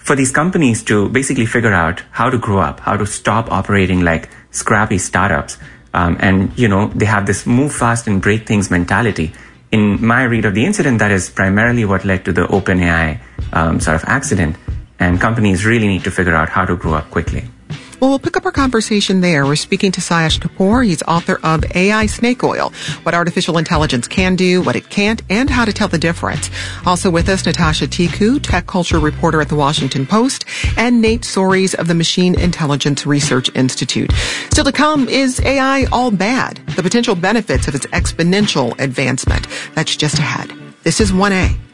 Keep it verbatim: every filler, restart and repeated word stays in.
for these companies to basically figure out how to grow up, how to stop operating like scrappy startups. Um, and, you know, they have this move fast and break things mentality. In my read of the incident, that is primarily what led to the OpenAI um, sort of accident. And companies really need to figure out how to grow up quickly. Well, we'll pick up our conversation there. We're speaking to Sayesh Kapoor. He's author of A I Snake Oil, What Artificial Intelligence Can Do, What It Can't, and How to Tell the Difference. Also with us, Natasha Tiku, tech culture reporter at The Washington Post, and Nate Soares of the Machine Intelligence Research Institute. Still to come, is A I all bad? The potential benefits of its exponential advancement. That's just ahead. This is one A.